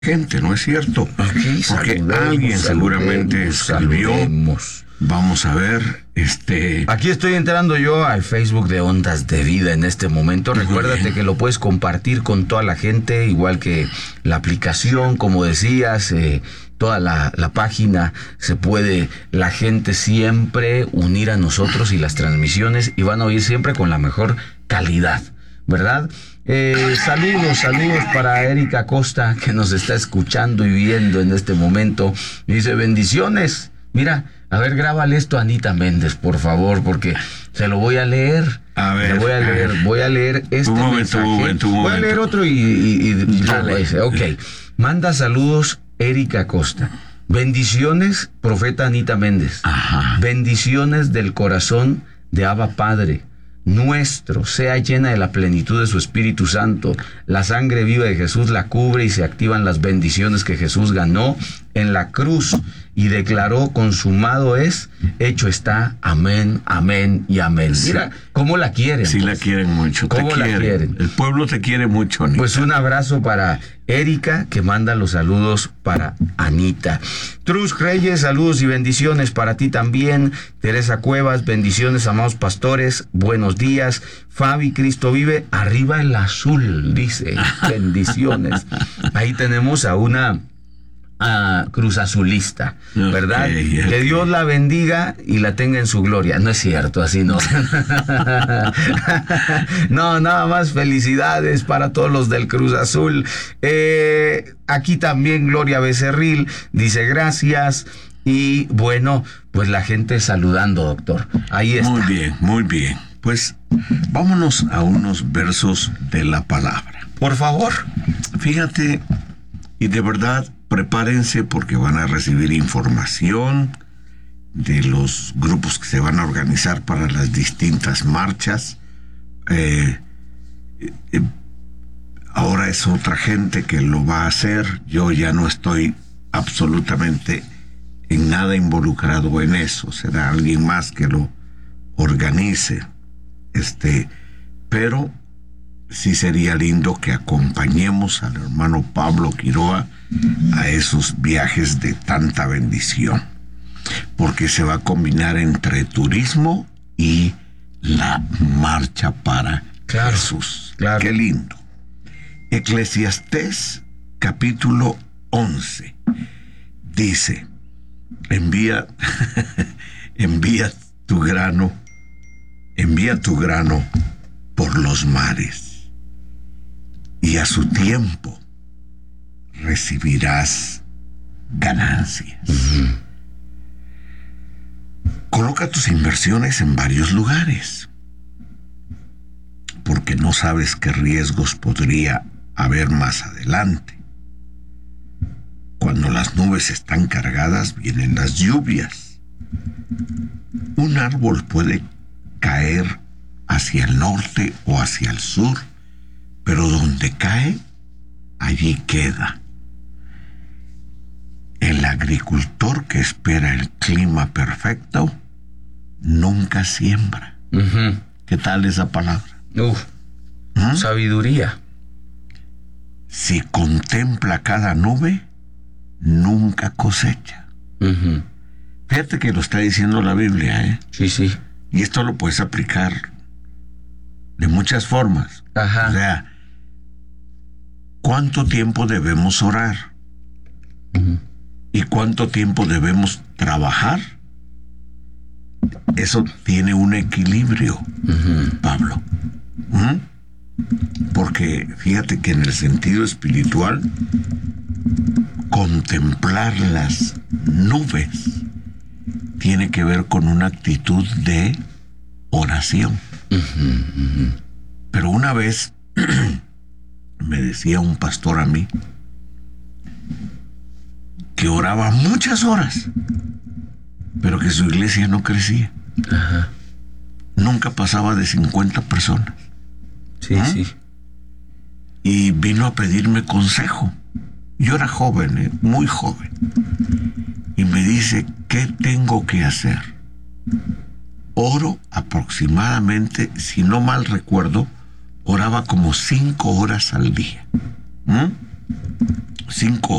gente, ¿no es cierto? Okay, porque alguien seguramente escribió. Vamos a ver, Aquí estoy entrando yo al Facebook de Ondas de Vida en este momento. Recuérdate que lo puedes compartir con toda la gente, igual que la aplicación, como decías, toda la página. Se puede la gente siempre unir a nosotros y las transmisiones, y van a oír siempre con la mejor calidad, ¿verdad? Saludos para Erika Costa, que nos está escuchando y viendo en este momento. Dice: bendiciones. Mira, a ver, grábale esto a Anita Méndez, por favor, porque se lo voy a leer. A ver. Voy a leer este mensaje. Voy a leer otro y dale ese. Ok. Manda saludos Erika Costa. Bendiciones, profeta Anita Méndez. Ajá. Bendiciones del corazón de Abba Padre nuestro, sea llena de la plenitud de su Espíritu Santo. La sangre viva de Jesús la cubre y se activan las bendiciones que Jesús ganó en la cruz y declaró: consumado es, hecho está, amén, amén y amén. Sí. Mira cómo la quieren. Sí, la quieren mucho. ¿Cómo la quieren? El pueblo te quiere mucho, Anita. Pues un abrazo para Erika, que manda los saludos para Anita. Trus Reyes, saludos y bendiciones para ti también. Teresa Cuevas, bendiciones, amados pastores, buenos días. Fabi, Cristo vive, arriba el azul, dice, bendiciones. Ahí tenemos a una Cruz Azulista, ¿verdad? Okay. Que Dios la bendiga y la tenga en su gloria. No es cierto, así no. No, nada más felicidades para todos los del Cruz Azul. Aquí también Gloria Becerril dice gracias. Y bueno, pues la gente saludando, doctor. Ahí está. Muy bien. Pues vámonos a unos versos de la palabra. Por favor. Fíjate, y de verdad, prepárense porque van a recibir información de los grupos que se van a organizar para las distintas marchas. Ahora es otra gente que lo va a hacer. Yo ya no estoy absolutamente en nada involucrado en eso. Será alguien más que lo organice. Pero sí sería lindo que acompañemos al hermano Pablo Quiroa a esos viajes de tanta bendición, porque se va a combinar entre turismo y la marcha para Jesús. Claro. Qué lindo. Eclesiastés capítulo 11 dice: envía tu grano por los mares, y a su tiempo recibirás ganancias. Coloca tus inversiones en varios lugares, porque no sabes qué riesgos podría haber más adelante. Cuando las nubes están cargadas, vienen las lluvias. Un árbol puede caer hacia el norte o hacia el sur, pero donde cae, allí queda. El agricultor que espera el clima perfecto nunca siembra. ¿Qué tal esa palabra? Sabiduría. Si contempla cada nube, nunca cosecha. Fíjate que lo está diciendo la Biblia, ¿eh? Sí. Y esto lo puedes aplicar de muchas formas. Ajá. O sea, ¿cuánto tiempo debemos orar? ¿Y cuánto tiempo debemos trabajar? Eso tiene un equilibrio, Pablo. Porque fíjate que en el sentido espiritual, contemplar las nubes tiene que ver con una actitud de oración. Pero una vez me decía un pastor a mí que oraba muchas horas, pero que su iglesia no crecía. Nunca pasaba de 50 personas. Sí. Y vino a pedirme consejo. Yo era joven, muy joven. Y me dice: ¿qué tengo que hacer? Oro aproximadamente, si no mal recuerdo, oraba como 5 horas al día. 5